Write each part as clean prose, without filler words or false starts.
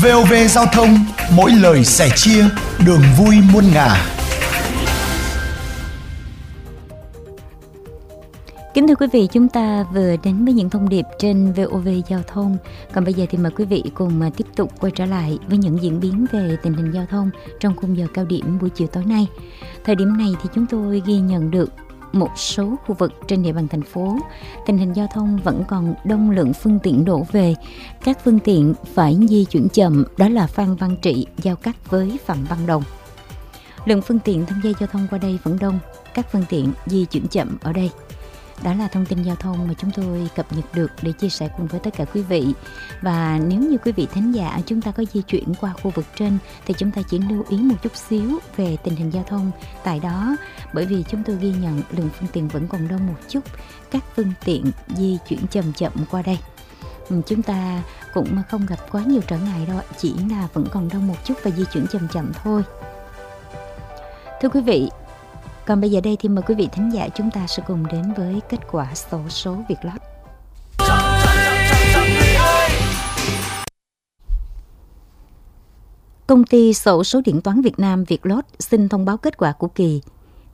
VOV Giao thông, mỗi lời sẻ chia, đường vui muôn ngả. Kính thưa quý vị, chúng ta vừa đến với những thông điệp trên VOV Giao thông. Còn bây giờ thì mời quý vị cùng tiếp tục quay trở lại với những diễn biến về tình hình giao thông trong khung giờ cao điểm buổi chiều tối nay. Thời điểm này thì chúng tôi ghi nhận được một số khu vực trên địa bàn thành phố, tình hình giao thông vẫn còn đông lượng phương tiện đổ về. Các phương tiện phải di chuyển chậm, đó là Phan Văn Trị giao cắt với Phạm Văn Đồng. Lượng phương tiện tham gia giao thông qua đây vẫn đông, các phương tiện di chuyển chậm ở đây. Đó là thông tin giao thông mà chúng tôi cập nhật được để chia sẻ cùng với tất cả quý vị. Và nếu như quý vị thính giả chúng ta có di chuyển qua khu vực trên thì chúng ta chỉ lưu ý một chút xíu về tình hình giao thông tại đó, bởi vì chúng tôi ghi nhận lượng phương tiện vẫn còn đông một chút, các phương tiện di chuyển chậm chậm qua đây. Chúng ta cũng không gặp quá nhiều trở ngại đâu, chỉ là vẫn còn đông một chút và di chuyển chậm chậm thôi. Thưa quý vị, còn bây giờ đây thì mời quý vị thính giả chúng ta sẽ cùng đến với kết quả xổ số Vietlott. Công ty xổ số điện toán Việt Nam Vietlott xin thông báo kết quả của kỳ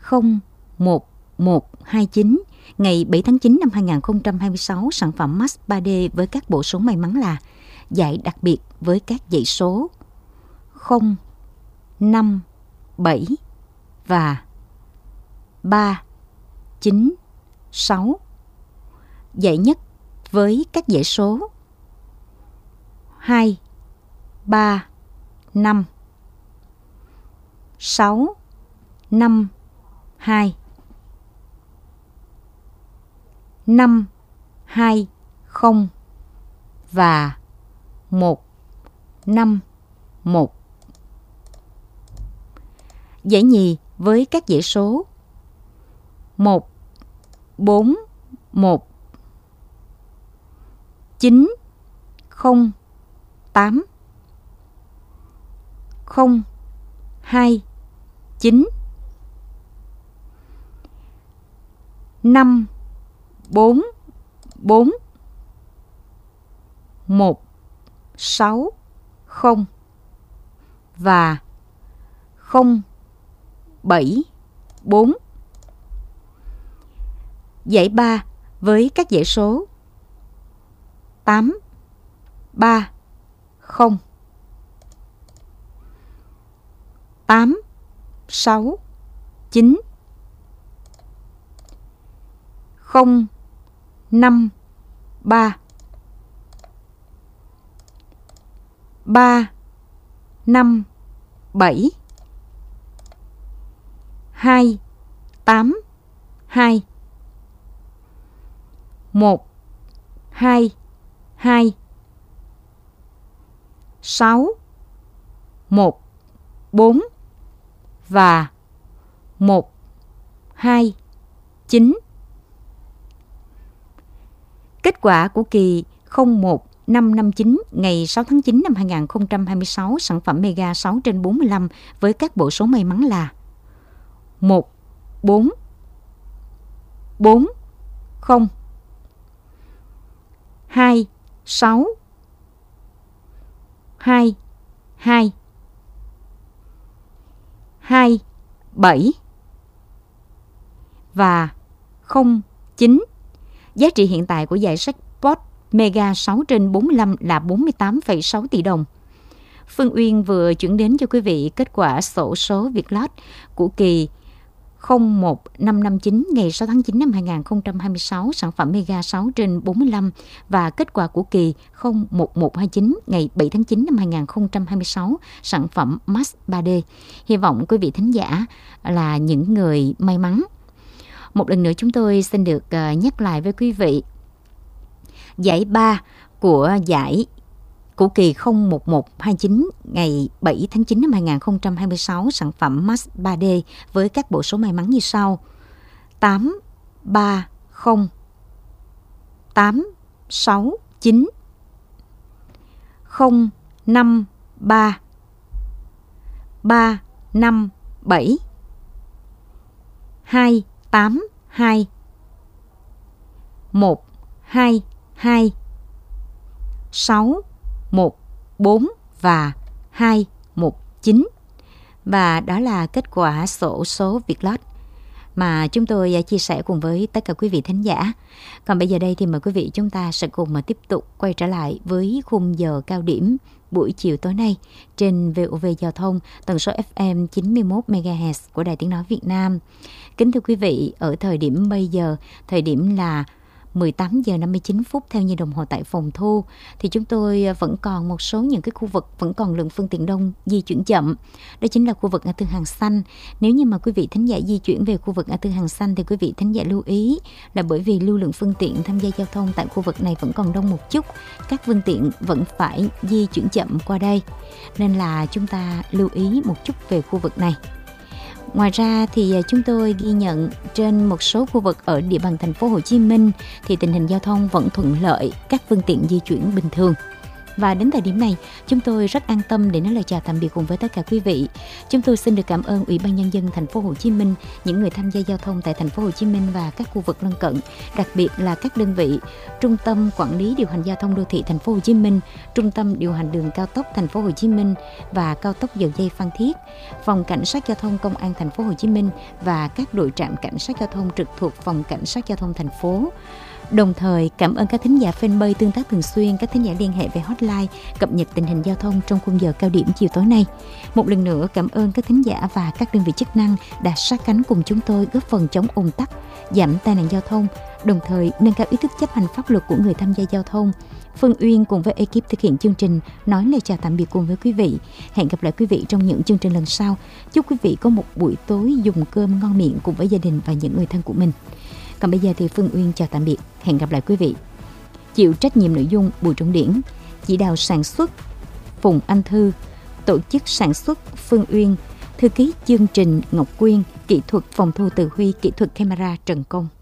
01129 ngày 7 tháng 9 năm 2026 sản phẩm Max 3D với các bộ số may mắn là giải đặc biệt với các dãy số 0, 5, 7 và 3, 9, 6. Giải nhất với các dãy số 2, 3, 5, 6, 5, 2, 5, 2, 0 và 1, 5, 1. Giải nhì với các dãy số 1, 4, 1, 9, 0, 8, 0, 2, 9, 5, 4, 4, 1, 6, 0 và 0, 7, 4. Giải 3 với các dãy số 8, 3, 0, 8, 6, 9, 0, 5, 3, 3, 5, 7, 2, 8, 2, 1, 2, 2, 6, 1, 4 và 1, 2, 9. Kết quả của kỳ 01559 ngày 6 tháng 9 năm 2026 sản phẩm Mega 6/45 với các bộ số may mắn là 1, 4, 4, 0, 2, 6, 2, 2, 2, 7 và 0, 9. Giá trị hiện tại của giải jackpot Mega 6/45 là 48,6 tỷ đồng. Phương Uyên vừa chuyển đến cho quý vị kết quả xổ số Vietlott của kỳ 01559 ngày 6 tháng 9 năm 2026 sản phẩm Mega 6/45 và kết quả của kỳ 01129 ngày 7 tháng 9 năm 2026 sản phẩm Max 3D. Hy vọng quý vị thính giả là những người may mắn. Một lần nữa chúng tôi xin được nhắc lại với quý vị. Giải 3 của giải của kỳ 01129 ngày 7 tháng 9 năm 2026 sản phẩm Max 3D với các bộ số may mắn như sau: 830 869 053 357 282 122 614 và 219. Và đó là kết quả xổ số Vietlott mà chúng tôi chia sẻ cùng với tất cả quý vị thính giả. Còn bây giờ đây thì mời quý vị chúng ta sẽ cùng mà tiếp tục quay trở lại với khung giờ cao điểm buổi chiều tối nay trên VOV Giao thông tần số FM 91 MHz của Đài Tiếng nói Việt Nam. Kính thưa quý vị, ở thời điểm bây giờ, thời điểm là 18 giờ 59 phút theo như đồng hồ tại phòng thu, thì chúng tôi vẫn còn một số những cái khu vực vẫn còn lượng phương tiện đông di chuyển chậm. Đó chính là khu vực ngã tư Hàng Xanh. Nếu như mà quý vị thính giả di chuyển về khu vực ngã tư Hàng Xanh thì quý vị thính giả lưu ý là bởi vì lưu lượng phương tiện tham gia giao thông tại khu vực này vẫn còn đông một chút, các phương tiện vẫn phải di chuyển chậm qua đây, nên là chúng ta lưu ý một chút về khu vực này. Ngoài ra thì chúng tôi ghi nhận trên một số khu vực ở địa bàn thành phố Hồ Chí Minh thì tình hình giao thông vẫn thuận lợi, các phương tiện di chuyển bình thường. Và đến thời điểm này, chúng tôi rất an tâm để nói lời chào tạm biệt cùng với tất cả quý vị. Chúng tôi xin được cảm ơn Ủy ban Nhân dân thành phố Hồ Chí Minh, những người tham gia giao thông tại thành phố Hồ Chí Minh và các khu vực lân cận, đặc biệt là các đơn vị Trung tâm Quản lý điều hành giao thông đô thị thành phố Hồ Chí Minh, Trung tâm điều hành đường cao tốc thành phố Hồ Chí Minh và cao tốc dầu dây Phan Thiết, Phòng Cảnh sát giao thông Công an thành phố Hồ Chí Minh và các đội trạm cảnh sát giao thông trực thuộc Phòng Cảnh sát giao thông thành phố. Đồng thời cảm ơn các thính giả fanpage tương tác thường xuyên, các thính giả liên hệ về hotline cập nhật tình hình giao thông trong khung giờ cao điểm chiều tối nay. Một lần nữa cảm ơn các thính giả và các đơn vị chức năng đã sát cánh cùng chúng tôi góp phần chống ùn tắc, giảm tai nạn giao thông, đồng thời nâng cao ý thức chấp hành pháp luật của người tham gia giao thông. Phương Uyên cùng với ekip thực hiện chương trình nói lời chào tạm biệt cùng với quý vị. Hẹn gặp lại quý vị trong những chương trình lần sau. Chúc quý vị có một buổi tối dùng cơm ngon miệng cùng với gia đình và những người thân của mình. Còn bây giờ thì Phương Uyên chào tạm biệt. Hẹn gặp lại quý vị. Chịu trách nhiệm nội dung Bùi Trung Điển, chỉ đạo sản xuất Phùng Anh Thư, tổ chức sản xuất Phương Uyên, thư ký chương trình Ngọc Quyên, kỹ thuật phòng thu Từ Huy, kỹ thuật camera Trần Công.